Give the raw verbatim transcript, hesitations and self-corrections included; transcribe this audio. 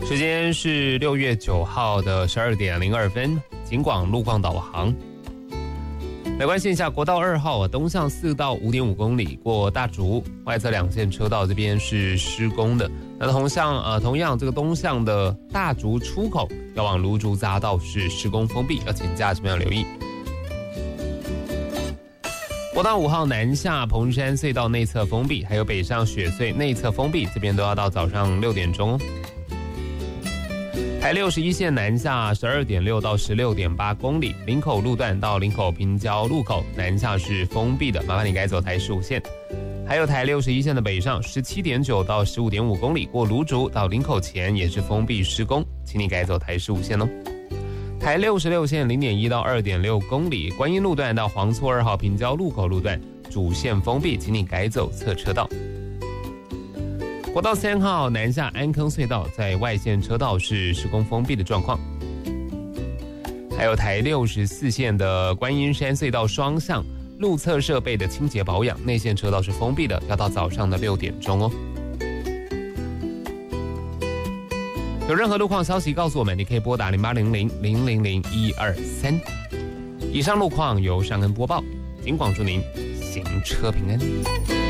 时间是六月九号的十二点零二分，警广路况导航。来关心一下国道二号啊，东向四到五点五公里过大竹，外侧两线车道这边是施工的。那同向呃同样这个东向的大竹出口要往芦竹匝道是施工封闭，要请驾驶朋友留意。国道五号南下蓬山隧道内侧封闭，还有北上雪隧内侧封闭，这边都要到早上六点钟哦。台六十一线南下十二点六到十六点八公里，林口路段到林口平交路口南下是封闭的，麻烦你改走台十五线。还有台六十一线的北上十七点九到十五点五公里，过芦竹到林口前也是封闭施工，请你改走台十五线哦。台六十六线零点一到二点六公里，观音路段到黄厝二号平交路口路段主线封闭，请你改走侧车道。国道三号南下安坑隧道在外线车道是施工封闭的状况。还有台六十四线的观音山隧道双向路侧设备的清洁保养，内线车道是封闭的，要到早上的六点钟哦。有任何路况消息告诉我们，你可以拨打零八零零零零零一二三。以上路况由尚恩播报，警广祝您行车平安。